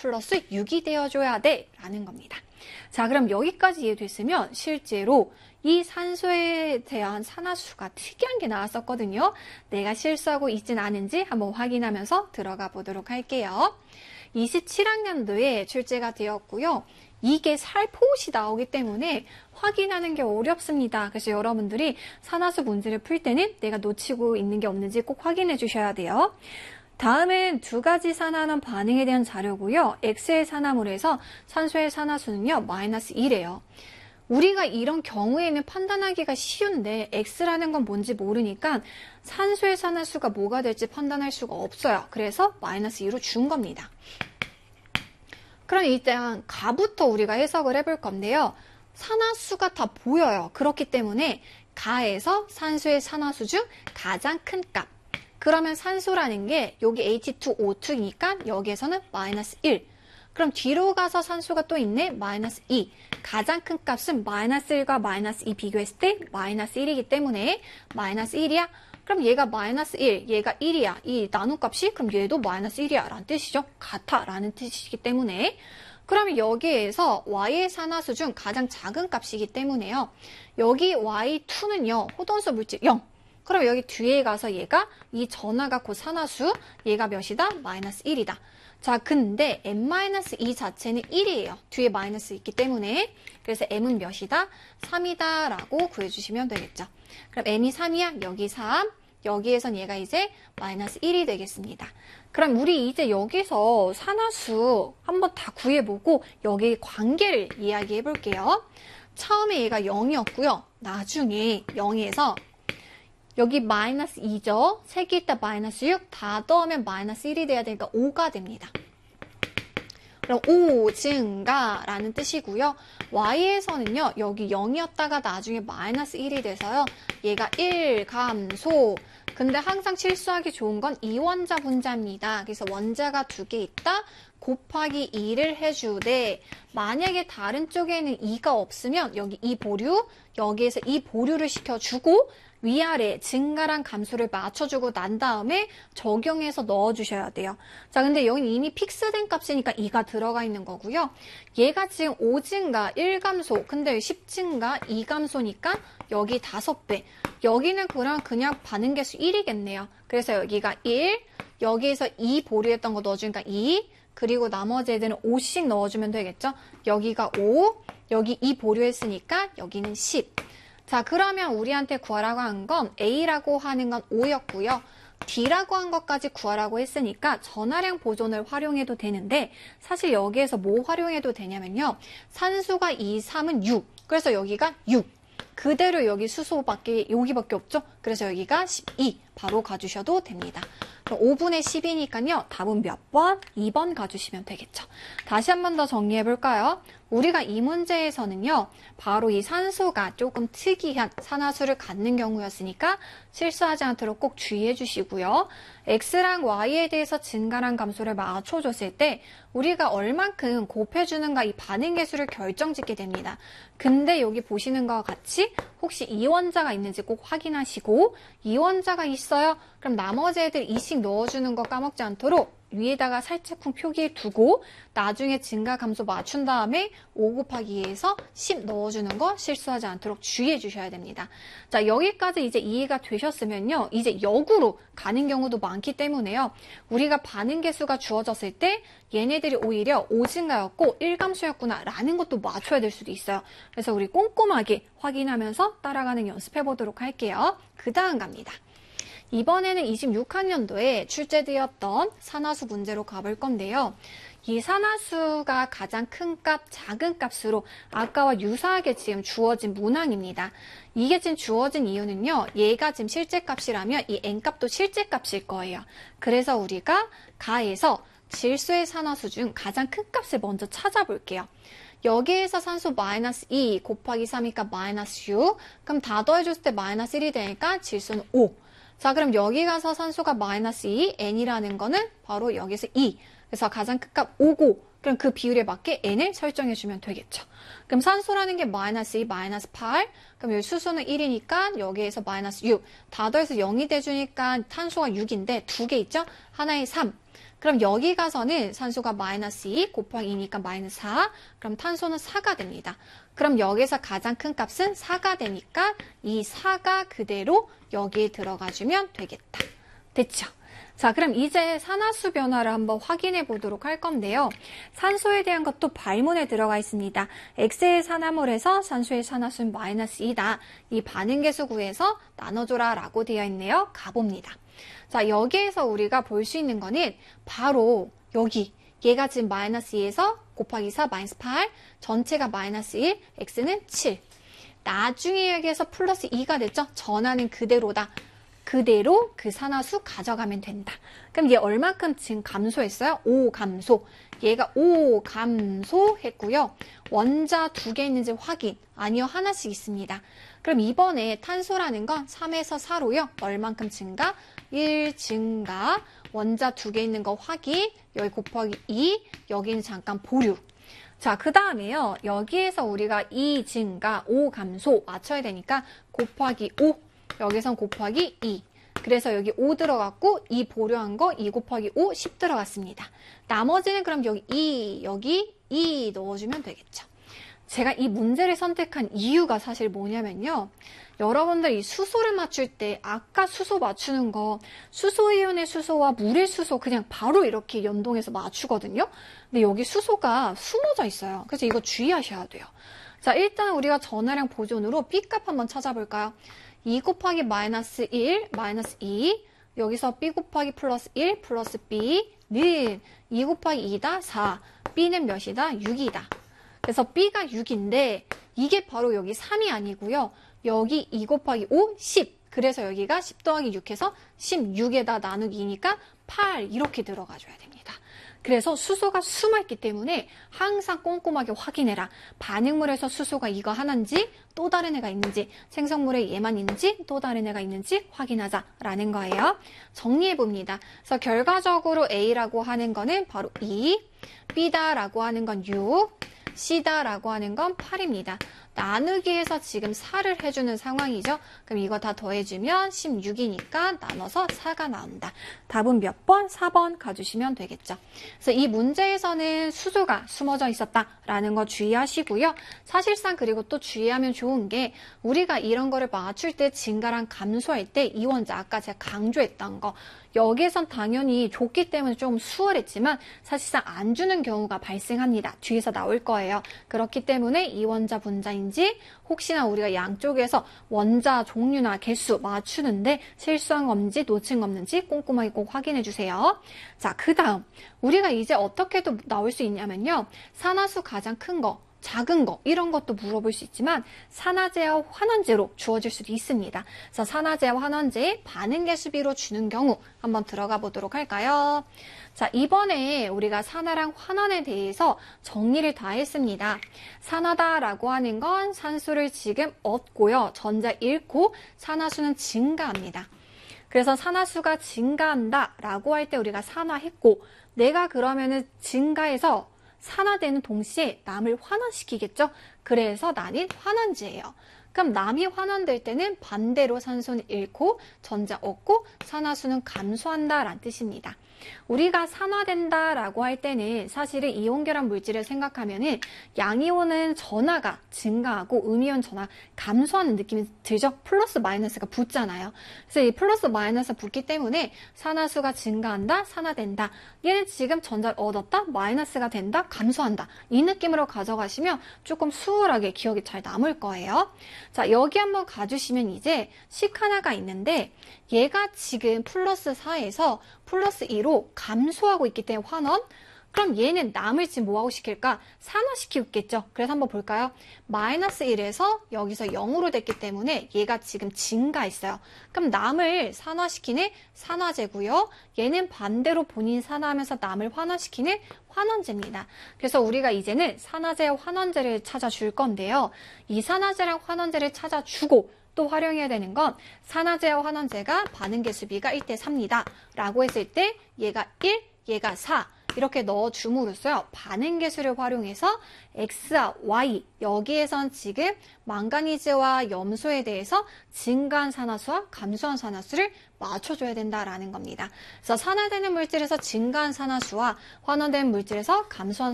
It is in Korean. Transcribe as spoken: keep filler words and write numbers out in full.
플러스 육이 되어줘야 돼 라는 겁니다. 자, 그럼 여기까지 이해됐으면 실제로 이 산소에 대한 산화수가 특이한 게 나왔었거든요. 내가 실수하고 있진 않은지 한번 확인하면서 들어가 보도록 할게요. 이십칠 학년도에 출제가 되었고요. 이게 살포시 나오기 때문에 확인하는 게 어렵습니다. 그래서 여러분들이 산화수 문제를 풀 때는 내가 놓치고 있는 게 없는지 꼭 확인해 주셔야 돼요. 다음은 두 가지 산화하는 반응에 대한 자료고요. X의 산화물에서 산소의 산화수는요, 마이너스 일이에요. 우리가 이런 경우에는 판단하기가 쉬운데 X라는 건 뭔지 모르니까 산소의 산화수가 뭐가 될지 판단할 수가 없어요. 그래서 마이너스 이로 준 겁니다. 그럼 일단 가부터 우리가 해석을 해볼 건데요. 산화수가 다 보여요. 그렇기 때문에 가에서 산소의 산화수 중 가장 큰 값. 그러면 산소라는 게 여기 에이치 투 오 투니까 여기에서는 마이너스 일. 그럼 뒤로 가서 산소가 또 있네. 마이너스 이. 가장 큰 값은 마이너스 일과 마이너스 이 비교했을 때 마이너스 일이기 때문에 마이너스 일이야. 그럼 얘가 마이너스 일, 얘가 일이야. 이 나눗값이 그럼 얘도 마이너스 일이야 라는 뜻이죠. 같아 라는 뜻이기 때문에. 그러면 여기에서 y의 산화수 중 가장 작은 값이기 때문에요. 여기 와이 투는요. 호돈수 물질 영. 그럼 여기 뒤에 가서 얘가 이 전화가 곧 산화수, 얘가 몇이다? 마이너스 일이다. 자, 근데 엠 마이너스 이 자체는 일이에요. 뒤에 마이너스 있기 때문에. 그래서 m은 몇이다? 삼이다 라고 구해주시면 되겠죠. 그럼 m이 삼이야? 여기 삼. 여기에선 얘가 이제 마이너스 일이 되겠습니다. 그럼 우리 이제 여기서 산화수 한번 다 구해보고 여기 관계를 이야기해 볼게요. 처음에 얘가 영이었고요. 나중에 영에서 여기 마이너스 이죠. 세 개 있다 마이너스 육. 다 더하면 마이너스 일이 돼야 되니까 오가 됩니다. 그럼 오 증가라는 뜻이고요. y에서는요. 여기 영이었다가 나중에 마이너스 일이 돼서요. 얘가 일 감소. 근데 항상 실수하기 좋은 건 이원자 분자입니다. 그래서 원자가 두 개 있다. 곱하기 이를 해주되 만약에 다른 쪽에는 이가 없으면 여기 이 보류, 여기에서 이 보류를 시켜주고 위아래 증가랑 감소를 맞춰주고 난 다음에 적용해서 넣어주셔야 돼요. 자, 근데 여기는 이미 픽스된 값이니까 이가 들어가 있는 거고요. 얘가 지금 오 증가, 일 감소, 근데 십 증가, 이 감소니까 여기 다섯 배. 여기는 그냥 그냥 반응 개수 일이겠네요. 그래서 여기가 일, 여기에서 이 보류했던 거 넣어주니까 이, 그리고 나머지 애들은 오씩 넣어주면 되겠죠. 여기가 오, 여기 이 보류했으니까 여기는 십. 자, 그러면 우리한테 구하라고 한 건 A라고 하는 건 오였고요. D라고 한 것까지 구하라고 했으니까 전하량 보존을 활용해도 되는데 사실 여기에서 뭐 활용해도 되냐면요. 산수가 이, 삼은 육. 그래서 여기가 육. 그대로 여기 수소밖에 여기밖에 없죠. 그래서 여기가 십이 바로 가주셔도 됩니다. 그럼 오분의 십이니까요. 답은 몇 번? 이 번 가주시면 되겠죠. 다시 한 번 더 정리해 볼까요? 우리가 이 문제에서는요. 바로 이 산소가 조금 특이한 산화수를 갖는 경우였으니까 실수하지 않도록 꼭 주의해 주시고요. X랑 Y에 대해서 증가랑 감소를 맞춰줬을 때 우리가 얼만큼 곱해주는가 이 반응 계수를 결정짓게 됩니다. 근데 여기 보시는 것과 같이 혹시 이원자가 있는지 꼭 확인하시고 이원자가 있어요? 그럼 나머지 애들 이씩 넣어주는 거 까먹지 않도록 위에다가 살짝쿵 표기해 두고 나중에 증가 감소 맞춘 다음에 오 곱하기 이에서 십 넣어주는 거 실수하지 않도록 주의해 주셔야 됩니다. 자, 여기까지 이제 이해가 되셨으면요. 이제 역으로 가는 경우도 많기 때문에요. 우리가 반응 개수가 주어졌을 때 얘네들이 오히려 오 증가였고 일 감소였구나 라는 것도 맞춰야 될 수도 있어요. 그래서 우리 꼼꼼하게 확인하면서 따라가는 연습해 보도록 할게요. 그 다음 갑니다. 이번에는 이십육 학년도에 출제되었던 산화수 문제로 가볼 건데요. 이 산화수가 가장 큰 값, 작은 값으로 아까와 유사하게 지금 주어진 문항입니다. 이게 지금 주어진 이유는요. 얘가 지금 실제값이라면 이 n값도 실제값일 거예요. 그래서 우리가 가에서 질소의 산화수 중 가장 큰 값을 먼저 찾아볼게요. 여기에서 산소 마이너스 이 곱하기 삼이니까 마이너스 육. 그럼 다 더해줬을 때 마이너스 일이 되니까 질소는 오. 자, 그럼 여기 가서 산소가 마이너스 이, n이라는 거는 바로 여기서 이. 그래서 가장 큰 값 오고, 그럼 그 비율에 맞게 n을 설정해주면 되겠죠. 그럼 산소라는 게 마이너스 이, 마이너스 팔. 그럼 여기 수소는 일이니까 여기에서 마이너스 육. 다 더해서 영이 돼주니까 탄소가 육인데 두 개 있죠? 하나에 삼. 그럼 여기 가서는 산소가 마이너스 이 곱하기 이니까 마이너스 사. 그럼 탄소는 사가 됩니다. 그럼 여기서 가장 큰 값은 사가 되니까 이 사가 그대로 여기에 들어가주면 되겠다. 됐죠? 자, 그럼 이제 산화수 변화를 한번 확인해 보도록 할 건데요. 산소에 대한 것도 발문에 들어가 있습니다. X의 산화물에서 산소의 산화수는 마이너스 이다. 이 반응계수 구해서 나눠줘라 라고 되어 있네요. 가봅니다. 자, 여기에서 우리가 볼 수 있는 거는 바로 여기 얘가 지금 마이너스 이에서 곱하기 사 마이너스 팔, 전체가 마이너스 일, X는 칠. 나중에 여기에서 플러스 이가 됐죠? 전하는 그대로다. 그대로 그 산화수 가져가면 된다. 그럼 얘 얼마큼 지금 감소했어요? 오 감소. 얘가 오 감소했고요. 원자 두 개 있는지 확인. 아니요, 하나씩 있습니다. 그럼 이번에 탄소라는 건 삼에서 사로요. 얼만큼 증가? 일 증가. 원자 두 개 있는 거 확인. 여기 곱하기 이. 여기는 잠깐 보류. 자, 그 다음에요. 여기에서 우리가 이 증가, 오 감소 맞춰야 되니까 곱하기 오. 여기선 곱하기 이. 그래서 여기 오 들어갔고 이 보류한 거 이 곱하기 오, 십 들어갔습니다. 나머지는 그럼 여기 이, 여기 이 넣어주면 되겠죠. 제가 이 문제를 선택한 이유가 사실 뭐냐면요. 여러분들 이 수소를 맞출 때 아까 수소 맞추는 거 수소이온의 수소와 물의 수소 그냥 바로 이렇게 연동해서 맞추거든요. 근데 여기 수소가 숨어져 있어요. 그래서 이거 주의하셔야 돼요. 자, 일단 우리가 전하량 보존으로 B값 한번 찾아볼까요? 이 곱하기 마이너스 일, 마이너스 이, 여기서 B 곱하기 플러스 일, 플러스 B는 이 곱하기 이다, 사, B는 몇이다? 육이다. 그래서 B가 육인데 이게 바로 여기 삼이 아니고요. 여기 이 곱하기 오, 십. 그래서 여기가 십 더하기 육 해서 십육에다 나누기 이니까 팔 이렇게 들어가줘야 됩니다. 그래서 수소가 숨어있기 때문에 항상 꼼꼼하게 확인해라. 반응물에서 수소가 이거 하나인지 또 다른 애가 있는지 생성물에 얘만 있는지 또 다른 애가 있는지 확인하자라는 거예요. 정리해봅니다. 그래서 결과적으로 A라고 하는 거는 바로 이, B다라고 하는 건 육, C다라고 하는 건 팔입니다. 나누기에서 지금 사를 해주는 상황이죠. 그럼 이거 다 더해주면 십육이니까 나눠서 사가 나온다. 답은 몇 번? 사 번 가주시면 되겠죠. 그래서 이 문제에서는 수소가 숨어져 있었다라는 거 주의하시고요. 사실상 그리고 또 주의하면 좋은 게 우리가 이런 거를 맞출 때 증가랑 감소할 때 이원자 아까 제가 강조했던 거 여기에선 당연히 줬기 때문에 좀 수월했지만 사실상 안 주는 경우가 발생합니다. 뒤에서 나올 거예요. 그렇기 때문에 이원자 분자인지 혹시나 우리가 양쪽에서 원자 종류나 개수 맞추는데 실수한 거 없는지 놓친 거 없는지 꼼꼼하게 꼭 확인해 주세요. 자, 그 다음 우리가 이제 어떻게 또 나올 수 있냐면요. 산화수 가장 큰 거, 작은 거 이런 것도 물어볼 수 있지만 산화제와 환원제로 주어질 수도 있습니다. 그래서 산화제와 환원제 반응계수비로 주는 경우 한번 들어가 보도록 할까요? 자, 이번에 우리가 산화랑 환원에 대해서 정리를 다 했습니다. 산화다라고 하는 건 산소를 지금 얻고요. 전자 잃고 산화수는 증가합니다. 그래서 산화수가 증가한다라고 할 때 우리가 산화했고 내가 그러면은 증가해서 산화되는 동시에 남을 환원시키겠죠? 그래서 나는 환원제예요. 그럼 남이 환원될 때는 반대로 산소는 잃고 전자 얻고 산화수는 감소한다라는 뜻입니다. 우리가 산화된다라고 할 때는 사실은 이온결합 물질을 생각하면은 양이온은 전하가 증가하고 음이온 전하 감소하는 느낌이 들죠? 플러스 마이너스가 붙잖아요. 그래서 이 플러스 마이너스 붙기 때문에 산화수가 증가한다, 산화된다. 얘는 지금 전자를 얻었다, 마이너스가 된다, 감소한다. 이 느낌으로 가져가시면 조금 수월하게 기억이 잘 남을 거예요. 자, 여기 한번 가주시면 이제 식 하나가 있는데 얘가 지금 플러스 사에서 플러스 이로 감소하고 있기 때문에 환원. 그럼 얘는 남을 지금 뭐하고 시킬까? 산화시키고 있겠죠. 그래서 한번 볼까요? 마이너스 일에서 여기서 영으로 됐기 때문에 얘가 지금 증가했어요. 그럼 남을 산화시키는 산화제고요. 얘는 반대로 본인 산화하면서 남을 환원시키는 환원제입니다. 그래서 우리가 이제는 산화제와 환원제를 찾아줄 건데요. 이 산화제랑 환원제를 찾아주고 또 활용해야 되는 건 산화제와 환원제가 반응계수비가 일 대 삼이다 라고 했을 때 얘가 일, 얘가 사 이렇게 넣어줌으로써요. 반응계수를 활용해서 X와 Y, 여기에선 지금 망가니즈와 염소에 대해서 증가한 산화수와 감소한 산화수를 맞춰줘야 된다라는 겁니다. 그래서 산화되는 물질에서 증가한 산화수와 환원된 물질에서 감소한